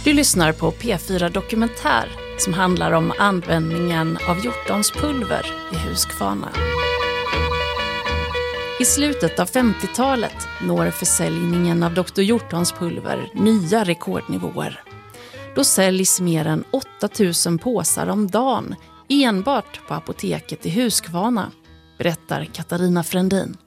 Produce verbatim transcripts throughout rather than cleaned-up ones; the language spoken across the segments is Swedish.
Du lyssnar på P fyra Dokumentär som handlar om användningen av hjortonspulver i Huskvarna. I slutet av femtiotalet når försäljningen av doktor Hjortonspulver nya rekordnivåer. Då säljs mer än åtta tusen påsar om dagen enbart på apoteket i Huskvarna, berättar Katarina Frändin.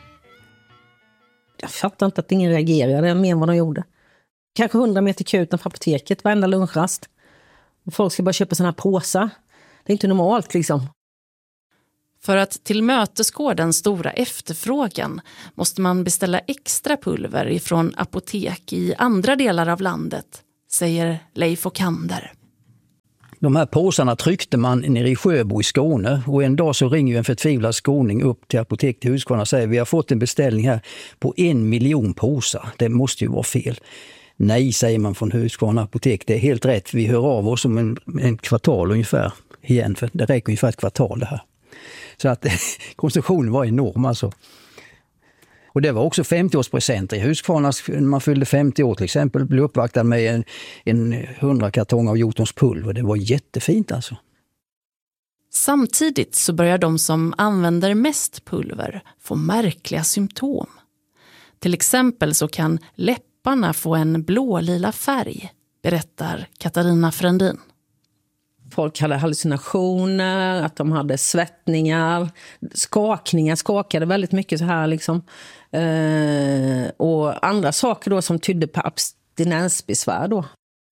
Jag fattar inte att ingen reagerade mer än vad de gjorde. Kanske hundra meter kö utanför apoteket varenda lunchrast. Och folk ska bara köpa såna här påsar. Det är inte normalt liksom. För att tillmötesgå den stora efterfrågan måste man beställa extra pulver ifrån apotek i andra delar av landet, säger Leif Okander. De här påsarna tryckte man nere i Sjöbo i Skåne och en dag så ringer ju en förtvivlad skåning upp till apotek till Huskvarna och säger vi har fått en beställning här på en miljon påsar. Det måste ju vara fel. Nej, säger man från Huskvarna apotek, det är helt rätt. Vi hör av oss om en, en kvartal ungefär igen, för det räcker ungefär ett kvartal det här. Så att konsumtionen var enorm alltså. Och det var också femtioårspresenter i Huskvarna. Man fyllde femtio år till exempel, blev uppvaktad med en, en hundra kartong av hjortonspulver. Det var jättefint alltså. Samtidigt så börjar de som använder mest pulver få märkliga symptom. Till exempel så kan läpparna få en blålila färg, berättar Katarina Frändin. Folk hade hallucinationer, att de hade svettningar, skakningar, skakade väldigt mycket så här liksom. Eh, och andra saker då som tydde på abstinensbesvär då.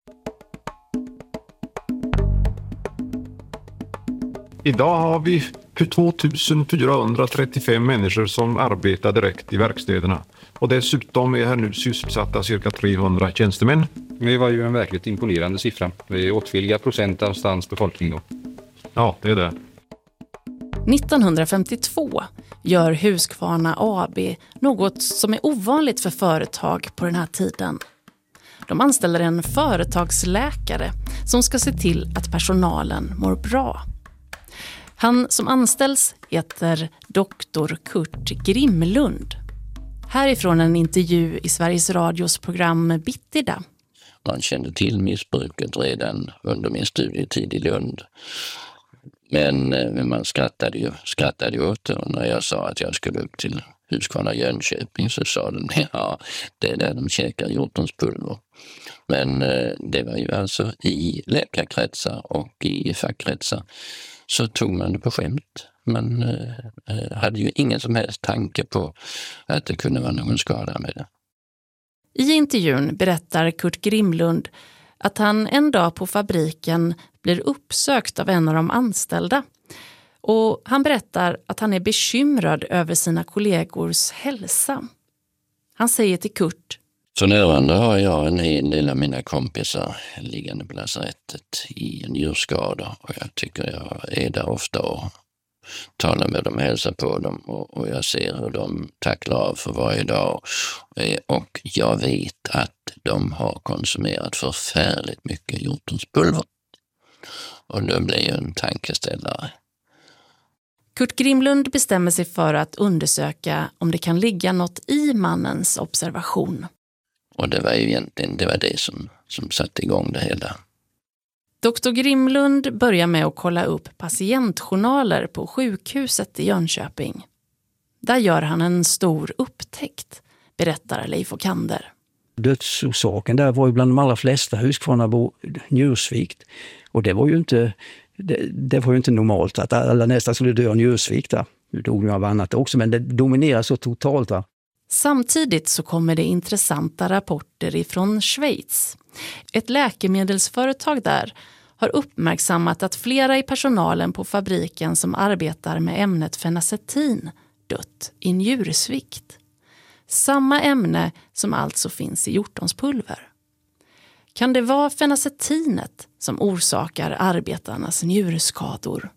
Idag har vi två tusen fyrahundratrettiofem människor som arbetar direkt i verkstäderna. Och dessutom är här nu sysselsatta cirka trehundra tjänstemän. Det var ju en verkligt imponerande siffra. Det är åtskilliga procent av stans befolkning då. Ja, det är det. nittonhundrafemtiotvå gör Huskvarna A B något som är ovanligt för företag på den här tiden. De anställer en företagsläkare som ska se till att personalen mår bra. Han som anställs heter doktor Kurt Grimlund. Härifrån en intervju i Sveriges Radios program Bittida. Man kände till missbruket redan under min studietid i Lund. Men, men man skrattade ju, skrattade ju åt det. Och när jag sa att jag skulle upp till Huskvarna Jönköping så sa de ja, det är där de käkar hjortonspulver. Men det var ju alltså i läkarkretsar och i fackkretsar så tog man det på skämt. Man eh, hade ju ingen som helst tanke på att det kunde vara någon skada med det. I intervjun berättar Kurt Grimlund att han en dag på fabriken blir uppsökt av en av de anställda. Och han berättar att han är bekymrad över sina kollegors hälsa. Han säger till Kurt: för närvarande har jag en hel del av mina kompisar liggande på lasarettet i en njurskada. Och jag tycker jag är där ofta och talar med dem och hälsar på dem. Och, och jag ser hur de tacklar av för varje dag. Och jag vet att de har konsumerat förfärligt mycket hjortonspulver. Och det blir ju en tankeställare. Kurt Grimlund bestämmer sig för att undersöka om det kan ligga något i mannens observation. Och det var ju egentligen det, var det som, som satte igång det hela. doktor Grimlund börjar med att kolla upp patientjournaler på sjukhuset i Jönköping. Där gör han en stor upptäckt, berättar Leif Okander. Dödsorsaken där var ju bland de allra flesta Huskvarnabor njursvikt. Och det var ju inte, det, det var ju inte normalt att alla nästan skulle dö av njursvikt. Nu dog ju av annat också, men det dominerar så totalt va. Samtidigt så kommer det intressanta rapporter ifrån Schweiz. Ett läkemedelsföretag där har uppmärksammat att flera i personalen på fabriken som arbetar med ämnet fenacetin dött i njursvikt. Samma ämne som alltså finns i hjortonspulver. Kan det vara fenacetinet som orsakar arbetarnas njurskador?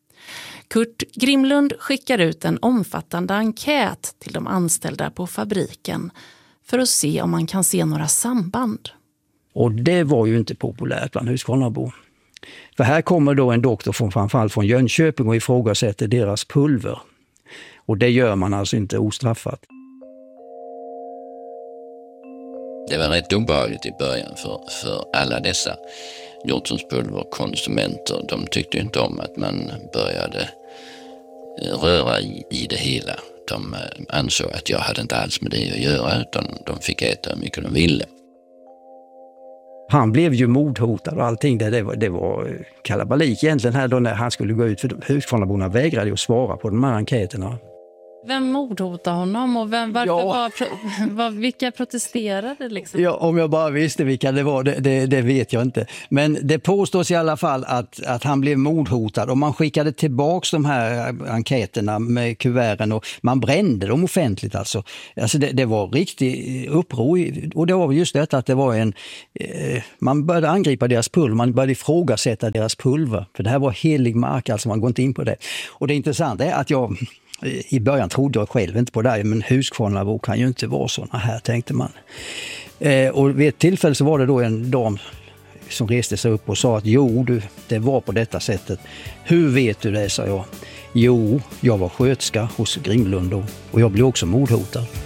Kurt Grimlund skickar ut en omfattande enkät till de anställda på fabriken för att se om man kan se några samband. Och det var ju inte populärt bland Huskvarnabor. För här kommer då en doktor från, framförallt från Jönköping och ifrågasätter deras pulver. Och det gör man alltså inte ostraffat. Det var rätt obehagligt i början för, för alla dessa hjortronspulverkonsumenter. De tyckte inte om att man började röra i, i det hela. De ansåg att jag hade inte alls med det att göra, utan de fick äta hur mycket de ville. Han blev ju mordhotad och allting. Det, det, var, det var kalabalik egentligen här då när han skulle gå ut. För Huskvarnaborna vägrade ju att svara på de här enkäterna. Vem mordhotade honom och vem, varför Ja. var, var, vilka protesterade liksom? Ja, om jag bara visste vilka det var, det, det, det vet jag inte. Men det påstås i alla fall att, att han blev mordhotad och man skickade tillbaks de här enkäterna med kuverten och man brände dem offentligt alltså. Alltså det, det var riktigt uppror och det var just detta att det var en, eh, man började angripa deras pulver, man började ifrågasätta deras pulver. För det här var helig mark, alltså man går inte in på det. Och det intressanta är att jag i början trodde jag själv inte på det, men Huskvarnabo kan ju inte vara såna här, tänkte man. Eh, och vid ett tillfälle så var det då en dam som reste sig upp och sa att jo, du, det var på detta sättet. Hur vet du det, sa jag. Jo, jag var sköterska hos Grimlund och, och jag blev också mordhotad.